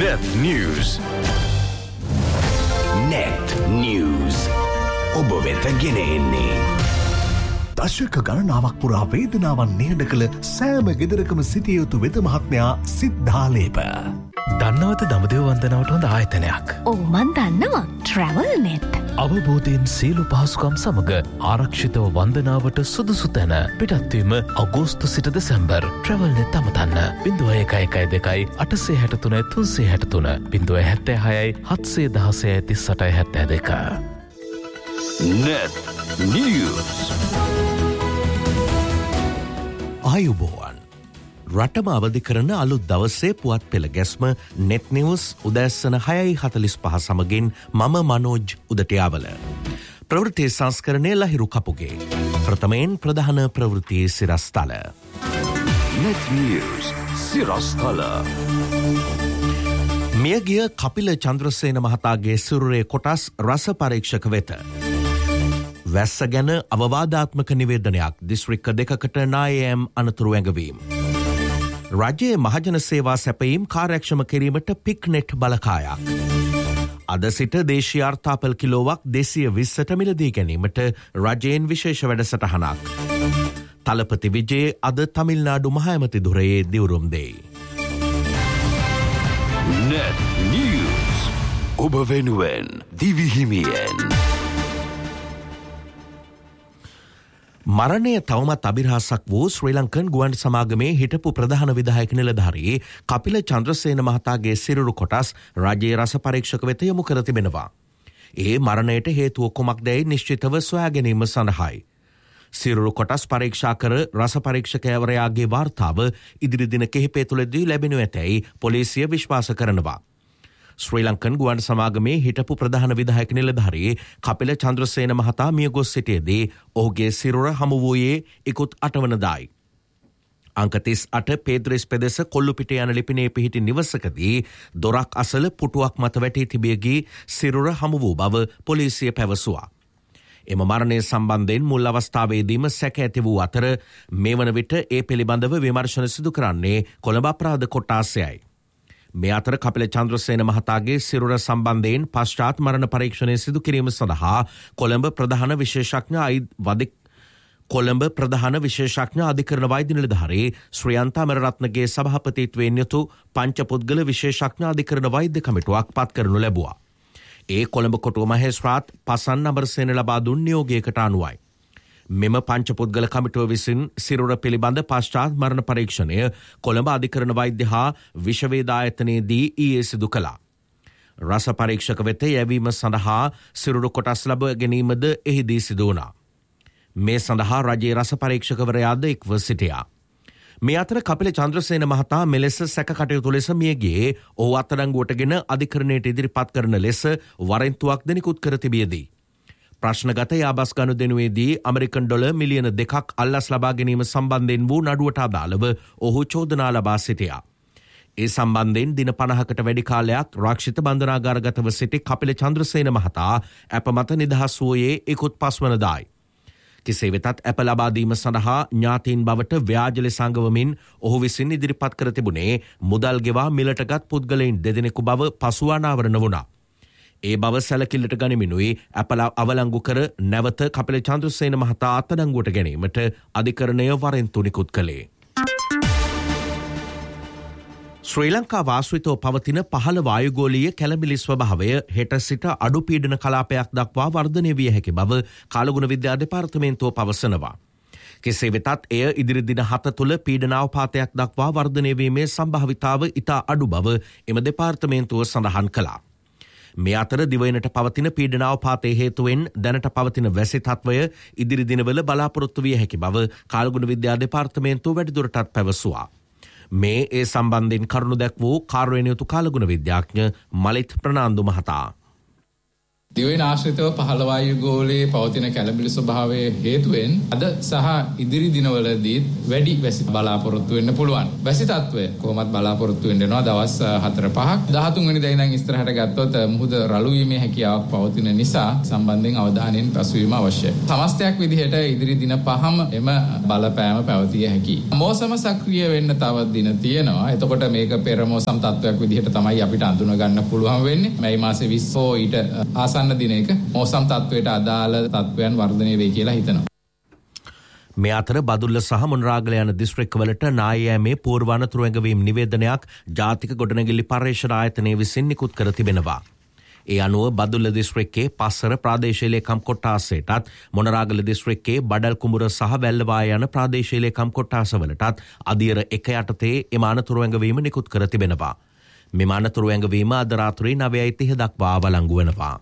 Net News. Net News. ඔබ වෙත ගෙන එන්නේ දශක ගණනාවක් පුරා වේදනාවන් නිහඬ කළ සෑම ගෙදරකම සිටිය යුතු වෙද මහත්මයා සිද්ධාලේප. දන්නවද දඹදිව වන්දනාවට හොඳ ආයතනයක්? ඔව් මන් දන්නවා. Travel Net. අවබෝධයෙන් සියලු පහසුකම් සමග ආරක්ෂිතව වන්දනාවට සුදුසු තැන. පිටත්වීම අගෝස්තු සිට December. Travel Net අමතන්න 0112 863 363 076 716 3872. Net News. ආයුබෝවන්. රටම අවදි කරන අලුත් දවසේ පුවත් පෙළ ගැස්ම නෙට් නිවුස් උදෑසන 6:45 සමගින් මම මනෝජ් උදටියාවල. ප්‍රවෘත්ති සංස්කරණය ලහිරු කපුගේ. ප්‍රථමයෙන් ප්‍රධාන ප්‍රවෘත්ති සිරස්තල. Net News සිරස්තල. මියගිය කපිල චන්ද්‍රසේන මහතාගේ සිරුරේ කොටස් රස පරීක්ෂක වෙත. වැස්ස ගැන අවවාදාත්මක නිවේදනයක් දිස්ත්‍රික්ක දෙකකට නායම් අනතුරු ඇඟවීම. රජයේ මහජන සේවා සැපයීම් කාර්යක්ෂම කිරීමට පික්නෙට් බලකායක්. අද සිට දේශීය අර්ථාපල් කිලෝවක් 220ට මිලදී ගැනීමට රජයෙන් විශේෂ වැඩසටහනක්. තලපති විජේ අද තමිල්නාඩු මහඇමති දුරයේ දිවුරුම් දෙයි. Net News. ඔබ වෙනුවෙන් දිවිහිමියෙන්. මරණය තවමත් අභිරහසක් වූ ශ්‍රී ලංකන් ගුවන් සමාගමේ හිටපු ප්‍රධාන විධායක නිලධාරී කපිල චන්ද්‍රසේන මහතාගේ සිරුරු කොටස් රජයේ රස පරීක්ෂක වෙත යොමු කර තිබෙනවා. ඒ මරණයට හේතුව කුමක්දැයි නිශ්චිතව සොයා ගැනීම සඳහායි. සිරුරු කොටස් පරීක්ෂා කර රස පරීක්ෂකවරයාගේ වාර්තාව ඉදිරි දින කිහිපය තුළදී ලැබෙනු ඇතැයි පොලිසිය විශ්වාස කරනවා. ශ්‍රී ලංකන් ගුවන් සමාගමේ හිටපු ප්‍රධාන විධායක නිලධාරී කපිල චන්ද්‍රසේන මහතා මිය ගොස් සිටියේදී ඔහුගේ සිරුර හමු වූයේ ඉකුත් 8 වනදායි. අංක 38 පේද්‍රෙස් පෙදෙස කොල්ලුපිට යන ලිපිනේ පිහිටි නිවසකදී දොරක් අසල පුටුවක් මත වැටී තිබියගී සිරුර හමු වූ බව පොලිසිය පැවසුවා. එම මරණය සම්බන්ධයෙන් මුල් අවස්ථාවේදීම සැක ඇති වූ අතර මේ වන විට ඒ පිළිබඳව විමර්ශන සිදු කරන්නේ කොළඹ අපරාධ කොට්ටාසයයි. මේ අතර කපිල චන්ද්‍රසේන මහතාගේ සිරුර සම්බන්ධයෙන් පශ්චාත් මරණ පරීක්ෂණය සිදු කිරීම සඳහා කොළඹ ප්‍රධාන විශේෂඥ අධිකරණ වෛද්‍ය නිලධාරී ශ්‍රියන්ත අමරරත්නගේ සභාපතිත්වයෙන් යුතු පංචපුද්ගල විශේෂඥ අධිකරණ වෛද්‍ය කමිටුවක් පත් කරනු ලැබුවා. ඒ කොළඹ කොටුව මහේස්ත්‍රාත් පසන් අමරසේන ලබා දුන් නියෝගයකට අනුවයි. මෙම පංචපුද්ගල කමිටුව විසින් සිරුර පිළිබඳ පශ්චාත් මරණ පරීක්ෂණය කොළඹ අධිකරණ වෛද්‍ය හා විශ්වවේදායතනයේදී ඊයේ සිදු කළා. රස පරීක්ෂක වෙත යැවීම සඳහා සිරුරු කොටස් ලබ ගැනීමද එහිදී සිදු වුණා. මේ සඳහා රජයේ රස පරීක්ෂකවරයාද එක්ව සිටියා. මේ අතර කපිල චන්ද්‍රසේන මහතා මෙලෙස සැක කටයුතු ලෙස මියගියේ ඔහු අත්අඩංගුවටගෙන අධිකරණයට ඉදිරිපත් කරන ලෙස වරෙන්තුවක් දෙනිකුත් කර තිබියදී. ප්‍රශ්නගත යාබස් ගනුදෙනුවේදී ඇමරිකන් ඩොලර් මිලියන 2ක් අල්ලස් ලබා ගැනීම සම්බන්ධයෙන් වූ නඩුවට අදාළව ඔහු චෝදනා ලබා සිටියා. ඒ සම්බන්ධයෙන් දින 50කට වැඩි කාලයක් රක්ෂිත බන්ධනාගාරගතව සිටි කපිල චන්ද්‍රසේන මහතා අප මත නිදහස් වූයේ ඉකුත් 5 වනදායි. කෙසේ වෙතත් අප ලබා දීම සඳහා ඥාතීන් බවට ව්‍යාජ ලෙස අඟවමින් ඔහු විසින් ඉදිරිපත් කර තිබුණේ මුදල් ගෙවා මිලටගත් පුද්ගලයන් දෙදෙනෙකු බව පසුව අනාවරණ වුණා. ඒ බව සැලකිල්ලට ගනිමිනුයි අපල අවලංගු කර නැවත කපිල චන්ද්‍රසේන මහතා අත්අඩංගුවට ගැනීමට අධිකරණය වරෙන්තු නිකුත් කළේ. ශ්‍රී ලංකා වාසවිතව පවතින පහළ වායුගෝලීය කැළඹිලි ස්වභාවය හෙට සිට අඩු පීඩන කලාපයක් දක්වා වර්ධනය විය හැකි බව කාලගුණ විද්‍යා දෙපාර්තමේන්තුව පවසනවා. කෙසේ වෙතත් එය ඉදිරි දින 7 තුළ පීඩනාවපාතයක් දක්වා වර්ධනය වීමේ සම්භාවිතාව ඉතා අඩු බව එම දෙපාර්තමේන්තුව සඳහන් කළා. මේ අතර දිවයිනට පවතින පීඩනාවපාතයේ හේතුවෙන් දැනට පවතින වැසි තත්වය ඉදිරි දිනවල බලාපොරොත්තු විය හැකි බව කාලගුණ විද්‍යා දෙපාර්තමේන්තුව වැඩිදුරටත් පැවසුවා. මේ ඒ සම්බන්ධයෙන් කරුණු දැක් වූ කාර්යනියුතු කාලගුණ විද්‍යාඥ මලිත් ප්‍රනාන්දු මහතා. දිවයින ආශ්‍රිතව පහළ වායු ගෝලයේ පවතින කැළඹිලි ස්වභාවයේ හේතුවෙන් අද සහ ඉදිරි දිනවලදී වැඩි වැසි බලාපොරොත්තු වෙන්න පුළුවන්. වැසි තත්ත්වය කොහොමත් බලාපොරොත්තු වෙන්න වෙනවා දවස් 4-5ක්. 13 වෙනිදා ඉඳන් ඉස්සරහට ගත්තොත් මුහුද රළු වීමේ හැකියාවක් පවතින නිසා සම්බන්ධයෙන් අවධානයෙන් පසුවීම අවශ්‍යයි. සමස්තයක් විදිහට ඉදිරි දින 5ම එම බලපෑම පැවතිය හැකියි. මෝසම සක්‍රිය වෙන්න තව දින තියෙනවා. එතකොට මේක පෙර මෝසම් තත්ත්වයක් විදිහට තමයි අපිට අඳුන ගන්න පුළුවන් වෙන්නේ. මේ මාසේ 20 ඊට ආසන්න දිනයක මෝසම් තත්ත්වයට අදාළ තත්ත්වයන් වර්ධනය වෙයි කියලා හිතනවා. මේ අතර බදුල්ල සහ මොනරාගල යන දිස්ත්‍රික්කවලට නායෑමේ පූර්ව අනතුරු ඇඟවීම් නිවේදනයක් ජාතික ගොඩනැගිලි පර්යේෂණ ආයතනය විසින් නිකුත් කර තිබෙනවා. ඒ අනුව බදුල්ල දිස්ත්‍රික්කයේ පස්සර ප්‍රාදේශීය ලේකම් කොට්ටාසයටත් මොනරාගල දිස්ත්‍රික්කයේ බඩල් කුඹුර සහ වැල්ලවාය යන ප්‍රාදේශීය ලේකම් කොට්ටාසවලටත් අධීර 1 යටතේ එම අනතුරු ඇඟවීම නිකුත් කර තිබෙනවා. මෙම අනතුරු ඇඟවීම අද රාත්‍රී 9:30 දක්වා වළංගු වෙනවා.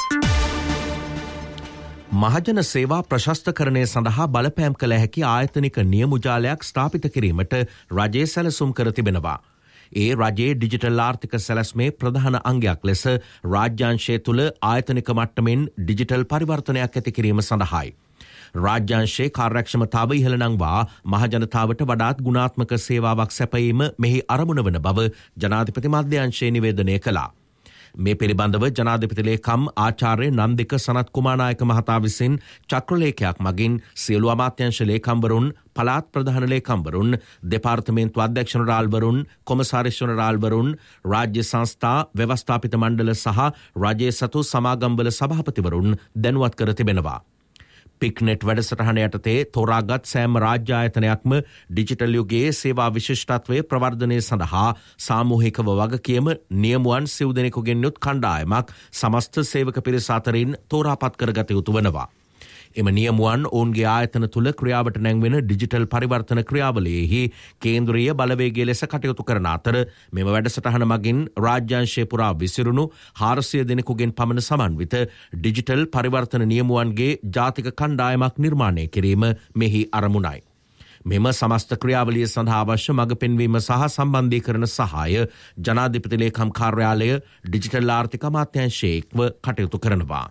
මහජන සේවා ප්‍රශස්තකරණය සඳහා බලපෑම් කළ හැකි ආයතනික නියමු ජාලයක් ස්ථාපිත කිරීමට රජය සැලසුම් කර තිබෙනවා. ඒ රජයේ ඩිජිටල් ආර්ථික සැලැස්මේ ප්‍රධාන අංගයක් ලෙස රාජ්‍යාංශය තුළ ආයතනික මට්ටමින් ඩිජිටල් පරිවර්තනයක් ඇති කිරීම සඳහායි. රාජ්‍යාංශයේ කාර්යක්ෂමතාව ඉහළ නංවා මහජනතාවට වඩාත් ගුණාත්මක සේවාවක් සැපයීම මෙහි අරමුණ වන බව ජනාධිපති මධ්‍යංශය නිවේදනය කළා. මේ පිළිබඳව ජනාධිපති ලේකම් ආචාර්ය නන්දික සනත් කුමාරනායක මහතා විසින් චක්‍රලේඛයක් මගින් සියලු අමාත්‍යංශ ලේකම්වරුන්, පළාත් ප්‍රධාන ලේකම්වරුන්, දෙපාර්තමේන්තු අධ්‍යක්ෂ ජනරාල්වරුන්, කොමසාරිස් ජනරාල්වරුන්, රාජ්‍ය සංස්ථා ව්‍යවස්ථාපිත මණ්ඩල සහ රජයේ සතු සමාගම්වල සභාපතිවරුන් දැනුවත් කර තිබෙනවා. පික්නෙට් වැඩසටහන යටතේ තෝරාගත් සෑම රාජ්‍ය ආයතනයක්ම ඩිජිටල් යුගයේ සේවා විශිෂ්ටත්වයේ ප්‍රවර්ධනය සඳහා සාමූහිකව වගකීම නියමුවන් සිව් දෙනෙකුගෙන් යුත් කණ්ඩායමක් සමස්ත සේවක පිරිස අතරින් තෝරාපත් කරගත යුතු වෙනවා. එම නියමුවන් ඔවුන්ගේ ආයතන තුළ ක්‍රියාවට නැංවෙන ඩිජිටල් පරිවර්තන ක්‍රියාවලයෙහි කේන්ද්‍රීය බලවේගය ලෙස කටයුතු කරන අතර මෙම වැඩසටහන මගින් රාජ්‍යාංශය පුරා විසිරුණු 400 දෙනෙකුගෙන් පමණ සමන්විත ඩිජිටල් පරිවර්තන නියමුවන්ගේ ජාතික කණ්ඩායමක් නිර්මාණය කිරීම මෙහි අරමුණයි. මෙම සමස්ත ක්‍රියාවලිය සඳහා අවශ්‍ය මඟ පෙන්වීම සහ සම්බන්ධීකරණ සහාය ජනාධිපති ලේකම් කාර්යාලය ඩිජිටල් ආර්ථික අමාත්‍යාංශයේ එක්ව කටයුතු කරනවා.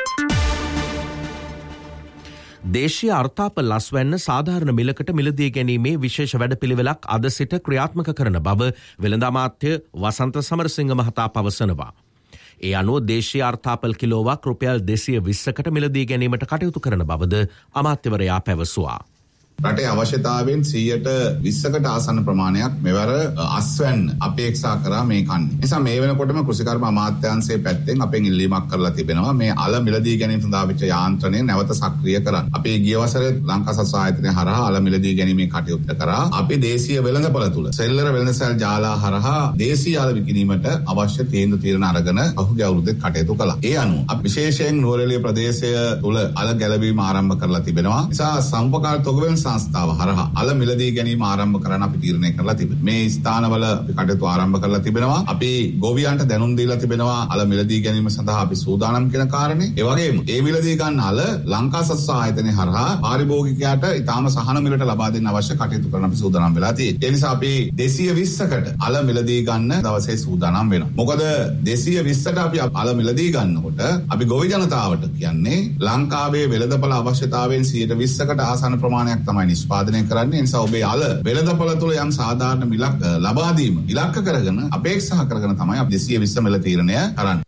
දේශීය අර්ථාප ලස්වැන්න සාධාරණ මිලකට මිලදී ගැනීමේ විශේෂ වැඩපිළිවෙලක් අද සිට ක්‍රියාත්මක කරන බව වෙළඳ අමාත්‍ය වසන්ත සමරසිංහ මහතා පවසනවා. ඒ අනුව දේශීය අර්ථාපල් කිලෝවක් රුපියල් 220කට මිලදී ගැනීමට කටයුතු කරන බවද අමාත්‍යවරයා පැවසුවා. රටේ අවශ්‍යතාවයෙන් 120කට ආසන්න ප්‍රමාණයක් මෙවර අස්වැන්න අපේක්ෂා කරා මේ කන්නේ. නිසා මේ වෙනකොටම කෘෂිකර්ම අමාත්‍යාංශයේ පැත්තෙන් අපෙන් ඉල්ලීමක් කරලා තිබෙනවා මේ අල මිලදී ගැනීම සඳහා වෙච්ච යාන්ත්‍රණය නැවත සක්‍රිය කරන්න. අපි ගිය වසරේ ලංකා සත්ව ආයතනය හරහා අල මිලදී ගැනීමේ කටයුත්ත කරා. අපි දේශීය වෙළඳපොළ තුල සෙල්ලර වෙළඳසැල් ජාලා හරහා දේශීය අල විකිණීමට අවශ්‍ය තීරණ අරගෙන අහුගේ අවුරුද්දේ කටයුතු කළා. ඒ අනුව අපි විශේෂයෙන් නුවරඑළිය ප්‍රදේශය තුල අල ගැලවීම ආරම්භ කරලා තිබෙනවා. නිසා සම්පකාර තොගවැල් සංස්ථාව හරහා අල මිලදී ගැනීම ආරම්භ කරන්න අපි තීරණය කරලා තිබෙනවා. මේ ස්ථානවල අපි කටයුතු ආරම්භ කරලා තිබෙනවා. අපි ගොවියන්ට දැනුම් දීලා තිබෙනවා අල මිලදී ගැනීම සඳහා අපි සූදානම් කියන කාරණේ. ඒ වගේම ඒ මිලදී ගන්න අල ලංකා සත්ව ආයතනය හරහා පාරිභෝගිකයාට ඊටාම සහන මිලට ලබා දෙන්න අවශ්‍ය කටයුතු කරන්න අපි සූදානම් වෙලා තියෙනවා. ඒ නිසා අපි 220කට අල මිලදී ගන්න දවසේ සූදානම් වෙනවා. මොකද 220ට අපි අල මිලදී ගන්නකොට අපි ගොවි ජනතාවට කියන්නේ ලංකාවේ වෙළඳපොළ අවශ්‍යතාවයෙන් 120කට ආසන්න ප්‍රමාණයක් තමයි නිෂ්පාදනය කරන්නේ. ඒ නිසා ඔබේ අල වෙළඳපොළ තුල යම් සාධාරණ මිලක් ලබා දීම ඉලක්ක කරගෙන අපේක්ෂා කරගෙන තමයි අපි 220 මිල තීරණය කරන්නේ.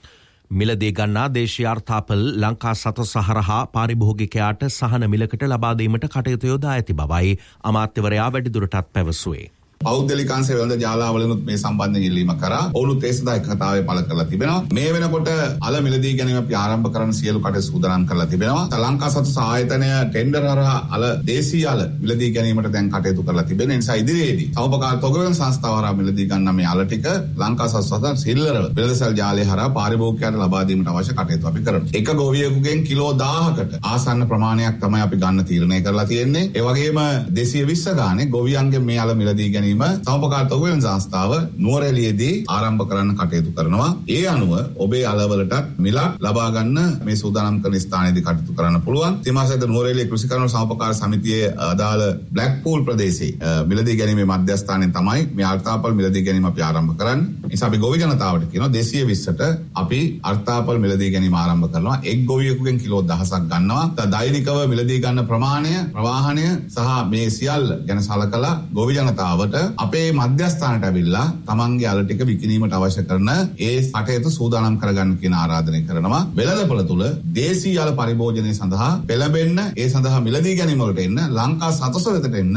මිලදී ගන්නා දේශීය අර්ථාපල් ලංකා සතර සහරහා පාරිභෝගිකයාට සහන මිලකට ලබා දීමට කටයුතු යොදා ඇති බවයි අමාත්‍යවරයා වැඩිදුරටත් පැවසුවේ. පෞද්ගලිකාංශ වෙළඳ ජාලාවලුත් මේ සම්බන්ධයෙන් ඉල්ලීම කරා. ඔවුනුත් ඒ සඳහා කතාවේ පළ කරලා තිබෙනවා. මේ වෙනකොට අල මිලදී ගැනීම අපි ආරම්භ කරන සියලු කටයුතු සූදානම් කරලා තිබෙනවා. ලංකා සත්ව ආයතනය ටෙන්ඩර් හරහා අල දේශීය අල මිලදී ගැනීමට දැන් කටයුතු කරලා තිබෙනවා. ඒ නිසා ඉදිරියේදී සමපකාර තොගවැල් සංස්ථාව හරහා මිලදී ගන්න මේ අල ටික ලංකා සත්ව සිල්ලර වෙළඳසැල් ජාලය හරහා පාරිභෝගිකයන්ට ලබා දීමට අවශ්‍ය කටයුතු අපි කරනවා. එක ගොවියෙකුගෙන් කිලෝ 1000කට ආසන්න ප්‍රමාණයක් තමයි අපි ගන්න තීරණය කරලා තියෙන්නේ. ඒ වගේම 220 ගානේ ගොවියන්ගේ මේ අල මිලදී ගැනීම ගැනීම සමපකාර තොග වෙළඳ සංස්ථාව නුවරඑළියේදී ආරම්භ කරන්න කටයුතු කරනවා. ඒ අනුව ඔබේ අලවලටත් මිලක් ලබා ගන්න මේ සූදානම් කරන ස්ථානයේදී කටයුතු කරන්න පුළුවන්. තිමාසෙද නුවරඑළිය කෘෂිකර්ම සමපකාර සමිතියේ අදාළ බ්ලැක්පූල් ප්‍රදේශයේ මිලදී ගැනීමේ මධ්‍යස්ථානයෙන් තමයි මේ අර්ථාපල් මිලදී ගැනීම අපි ආරම්භ කරන්නේ. නිසා අපි ගොවි ජනතාවට කියනවා 220ට අපි අර්ථාපල් මිලදී ගැනීම ආරම්භ කරනවා. එක් ගොවියෙකුගෙන් කිලෝ 1000ක් ගන්නවා. දෛනිකව මිලදී ගන්න ප්‍රමාණය, ප්‍රවාහනය සහ මේ සියල්ල ගැන සලකලා ගොවි ජනතාවට අපේ මධ්‍යස්ථානට ඇවිල්ලා තමන්ගේ අල ටික විකිණීමට අවශ්‍ය කරන ඒ කටයුතු සූදානම් කරගන්න කියන ආරාධනය කරනවා. වෙළඳපොළ තුල දේශීය අල පරිභෝජනය සඳහා පෙළඹෙන්න, ඒ සඳහා මිලදී ගැනීම වලට එන්න, ලංකා සතස වෙතට එන්න.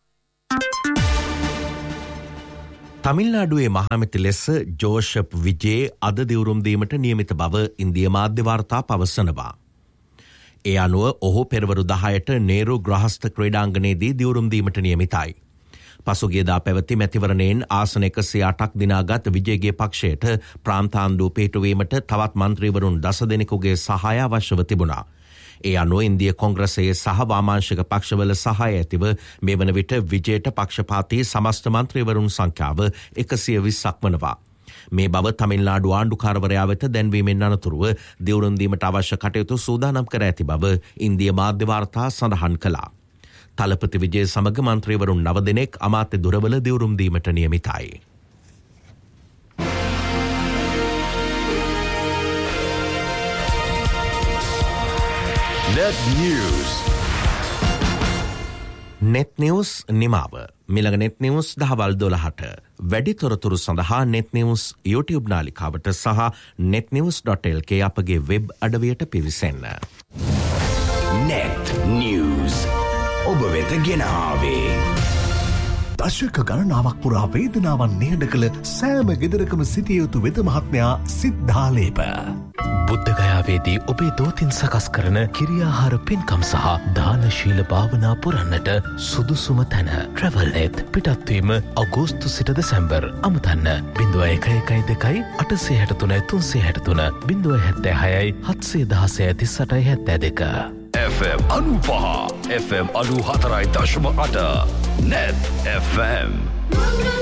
තමිල්නාඩුවේ මහමැති ලෙස ජෝෂප් විජේ අද දිවුරුම් දීමට නියමිත බව ඉන්දිය මාධ්‍ය වාර්තා පවසනවා. ඒ අනුව ඔහු පෙරවරු 10ට නේරු ග්‍රහස්ත ක්‍රීඩාංගණයේදී දිවුරුම් දීමට නියමිතයි. පසුගියදා පැවති මැතිවරණයෙන් ආසන 108ක් දිනාගත් විජේගේ පක්ෂයට ප්‍රාන්තාණ්ඩුව පිහිටුවීමට තවත් මන්ත්‍රීවරුන් 10 දෙනෙකුගේ සහාය අවශ්‍යව තිබුණා. ඒ අනුව ඉන්දිය කොංග්‍රසයේ සහ වාමාංශික පක්ෂවල සහාය ඇතිව මේ වන විට විජයට පක්ෂපාතී සමස්ත මන්ත්‍රීවරුන් සංඛ්‍යාව 120ක් වනවා. මේ බව තමිල්නාඩු ආණ්ඩුකාරවරයා වෙත දැන්වීමෙන් අනතුරුව දිවුරුම් දීමට අවශ්‍ය කටයුතු සූදානම් කර ඇති බව ඉන්දිය මාධ්‍ය වාර්තා සඳහන් කළා. තලපති විජය සමග මන්ත්‍රීවරුන් 9 දෙනෙක් අමාත්‍ය දුරවල දිවුරුම් දීමට නියමිතයි. Net News. net news නිමාව. මිළඟ net news දහවල් 12ට. වැඩි තොරතුරු සඳහා net news YouTube නාලිකාවට සහ netnews.lk අපගේ වෙබ් අඩවියට පිවිසෙන්න. Net News. ඔබ වෙත ගෙන ආවේ දශක ගණනාවක් පුරා වේදනාවන් නිහඬ කළ සෑම ගෙදරකම සිටිය යුතු වෙද මහත්මයා සිද්ධාලේප. බුද්ධගයාවේදී ඔබේ දෝතින් සකස් කරන කිරියාහාර පින්කම් සහ දානශීල භාවනා පුරන්නට සුදුසුම තැන ට්‍රැවල්නෙත්. පිටත්වීම අගෝස්තු සිට December. අමතන්න 0112 863 363 076 716 FM 95 FM 94.8 Net FM